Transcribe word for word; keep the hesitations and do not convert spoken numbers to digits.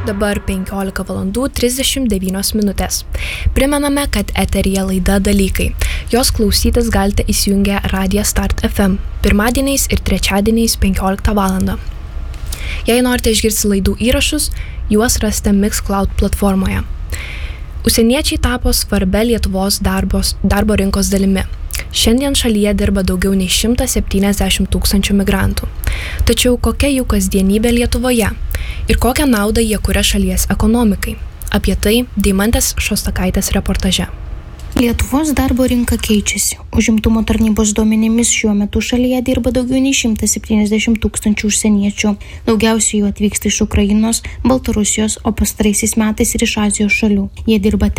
Dabar penkiolika valandų trisdešimt devynios minutės. Primename, kad eteryje laida Dalykai. Jos klausytis galite įsijungę Radiją Start F M pirmadieniais ir trečiadieniais penkioliktą valandą. Jei norite išgirsti laidų įrašus, juos rasite Mixcloud platformoje. Užsieniečiai tapo svarbia Lietuvos darbos, darbo rinkos dalimi. Šiandien šalyje dirba daugiau nei šimtas septyniasdešimt tūkstančių migrantų. Tačiau kokia jų kasdienybė Lietuvoje ir kokią naudą jie kuria šalies ekonomikai? Apie tai Deimantės Šostakaitės reportaže. Lietuvos darbo rinka keičiasi. Užimtumo tarnybos duomenimis šiuo metu šalyje dirba daugiau nei šimtas septyniasdešimt tūkstančių užsieniečių. Daugiausiai jų atvyksta iš Ukrainos, Baltarusijos, o pastaraisiais metais ir iš Azijos šalių. Jie dirba